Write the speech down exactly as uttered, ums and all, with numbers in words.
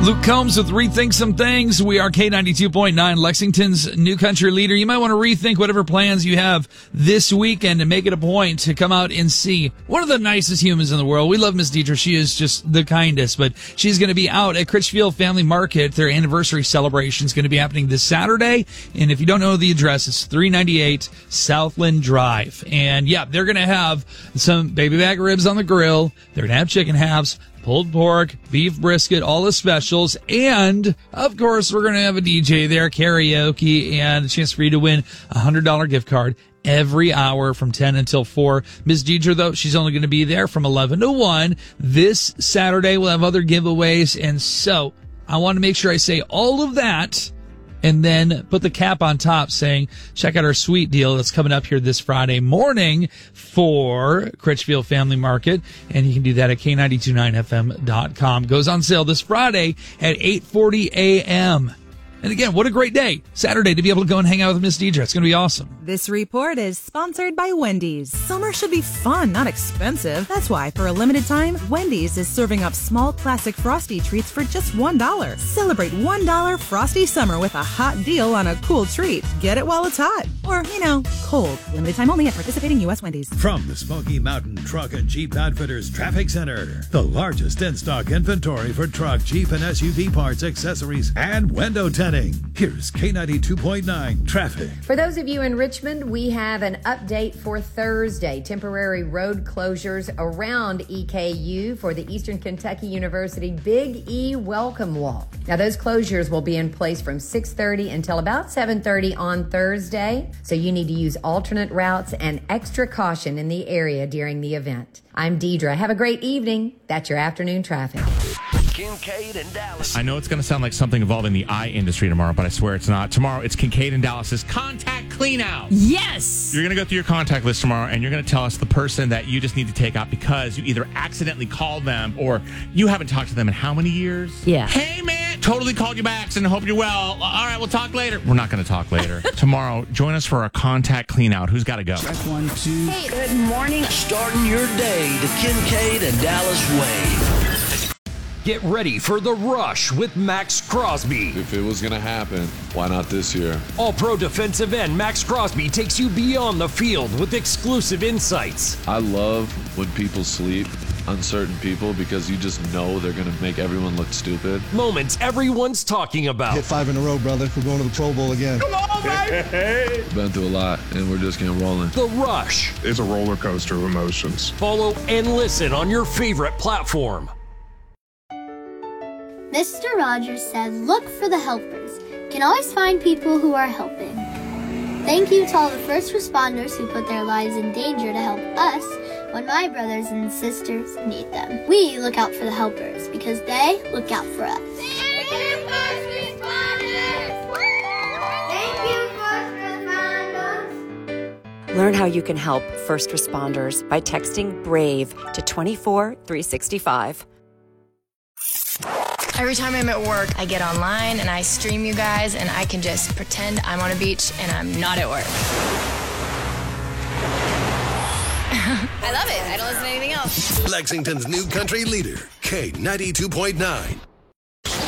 Luke Combs with Rethink Some Things. We are K ninety-two point nine, Lexington's new country leader. You might want to rethink whatever plans you have this weekend and make it a point to come out and see one of the nicest humans in the world. We love Miss Deidre. She is just the kindest, but she's going to be out at Critchfield Family Market. Their anniversary celebration is going to be happening this Saturday. And if you don't know the address, it's three ninety-eight Southland Drive. And yeah, they're going to have some baby back ribs on the grill. They're going to have chicken halves, pulled pork, beef brisket, all the specials. And, of course, we're going to have a D J there, karaoke, and a chance for you to win a one hundred dollars gift card every hour from ten until four. Miss Deidre, though, she's only going to be there from eleven to one. This Saturday, we'll have other giveaways. And so I want to make sure I say all of that and then put the cap on top saying, check out our sweet deal that's coming up here this Friday morning for Critchfield Family Market. And you can do that at K nine two nine F M dot com. Goes on sale this Friday at eight forty a.m. And again, what a great day, Saturday, to be able to go and hang out with Miss Deidre. It's going to be awesome. This report is sponsored by Wendy's. Summer should be fun, not expensive. That's why, for a limited time, Wendy's is serving up small classic Frosty treats for just one dollar. Celebrate one dollar Frosty Summer with a hot deal on a cool treat. Get it while it's hot. Or, you know, cold. Limited time only at participating U S Wendy's. From the Smoky Mountain Truck and Jeep Outfitters Traffic Center, the largest in-stock inventory for truck, Jeep, and S U V parts, accessories, and window tinting. Here's K ninety-two point nine Traffic. For those of you in Richmond, we have an update for Thursday. Temporary road closures around E K U for the Eastern Kentucky University Big E Welcome Walk. Now, those closures will be in place from six thirty until about seven thirty on Thursday, so you need to use alternate routes and extra caution in the area during the event. I'm Deidre. Have a great evening. That's your afternoon traffic. Kincaid and Dallas. I know it's going to sound like something involving the eye industry tomorrow, but I swear it's not. Tomorrow, it's Kincaid and Dallas's contact clean out. Yes! You're going to go through your contact list tomorrow, and you're going to tell us the person that you just need to take out because you either accidentally called them or you haven't talked to them in how many years? Yeah. Hey, man, totally called you back and hope you're well. All right, we'll talk later. We're not going to talk later. Tomorrow, join us for our contact clean out. Who's got to go? Check one, two. Hey, good morning. Starting your day the Kincaid and Dallas way. Get ready for The Rush with Max Crosby. If it was going to happen, why not this year? All-pro defensive end Max Crosby takes you beyond the field with exclusive insights. I love when people sleep on certain people because you just know they're going to make everyone look stupid. Moments everyone's talking about. Hit five in a row, brother. We're going to the Pro Bowl again. Come on, baby! Been through a lot, and we're just getting rolling. The Rush. It's a roller coaster of emotions. Follow and listen on your favorite platform. Mister Rogers said, look for the helpers. You can always find people who are helping. Thank you to all the first responders who put their lives in danger to help us when my brothers and sisters need them. We look out for the helpers because they look out for us. Thank you, first responders! Thank you, first responders! Learn how you can help first responders by texting BRAVE to two four three six five. Every time I'm at work, I get online and I stream you guys and I can just pretend I'm on a beach and I'm not at work. I love it. I don't listen to anything else. Lexington's new country leader, K ninety-two point nine.